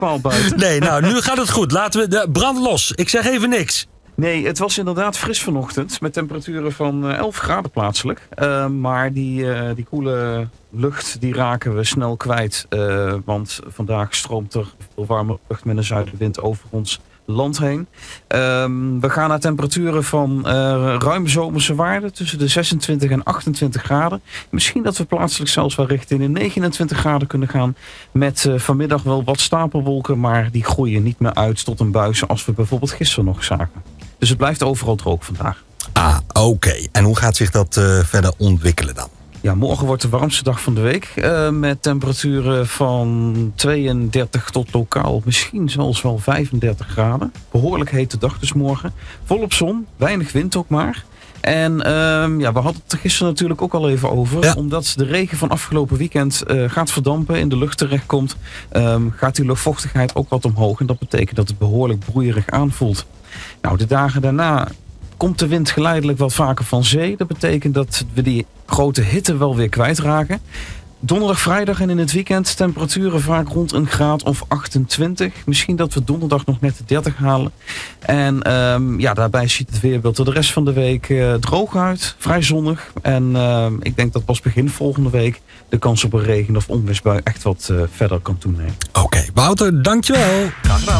paal buiten. Nee, nou, nu gaat het goed. Laten we brand los. Ik zeg even niks. Nee, het was inderdaad fris vanochtend. Met temperaturen van 11 graden plaatselijk. Maar die koele lucht die raken we snel kwijt. Want vandaag stroomt er veel warme lucht met een zuidenwind over ons land heen. We gaan naar temperaturen van ruim zomerse waarden. Tussen de 26 en 28 graden. Misschien dat we plaatselijk zelfs wel richting de 29 graden kunnen gaan. Met vanmiddag wel wat stapelwolken. Maar die groeien niet meer uit tot een bui zoals we bijvoorbeeld gisteren nog zagen. Dus het blijft overal droog vandaag. Ah, oké. En hoe gaat zich dat verder ontwikkelen dan? Ja, morgen wordt de warmste dag van de week. Met temperaturen van 32 tot lokaal misschien zelfs wel 35 graden. Behoorlijk hete dag dus morgen. Volop zon, weinig wind ook maar. En we hadden het er gisteren natuurlijk ook al even over. Ja. Omdat de regen van afgelopen weekend gaat verdampen, in de lucht terechtkomt. Gaat die luchtvochtigheid ook wat omhoog. En dat betekent dat het behoorlijk broeierig aanvoelt. Nou, de dagen daarna komt de wind geleidelijk wat vaker van zee. Dat betekent dat we die grote hitte wel weer kwijtraken. Donderdag, vrijdag en in het weekend temperaturen vaak rond een graad of 28. Misschien dat we donderdag nog net de 30 halen. En daarbij ziet het weerbeeld er de rest van de week droog uit. Vrij zonnig. En ik denk dat pas begin volgende week de kans op een regen- of onweersbui echt wat verder kan toenemen. Oké, Wouter, dankjewel. Graag gedaan.